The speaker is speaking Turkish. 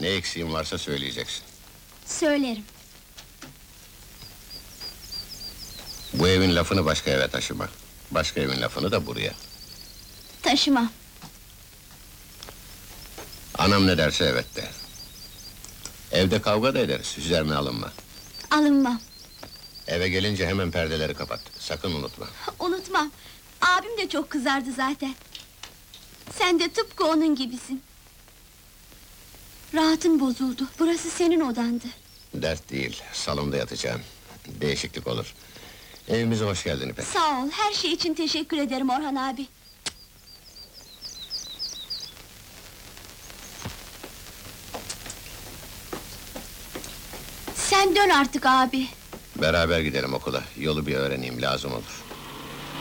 Ne eksiğin varsa söyleyeceksin. Söylerim. Bu evin lafını başka eve taşıma. Başka evin lafını da buraya. Taşımam. Anam ne derse evet de. Evde kavga da ederiz, üzerine alınma. Alınmam. Eve gelince hemen perdeleri kapat, sakın unutma. Unutmam. Abim de çok kızardı zaten. Sen de tıpkı onun gibisin. Rahatım bozuldu. Burası senin odandı. Dert değil, salonda yatacağım. Değişiklik olur. Evimize hoş geldin İpek. Sağ ol, her şey için teşekkür ederim Orhan abi. Sen dön artık abi. Beraber gidelim okula, yolu bir öğreneyim, lazım olur.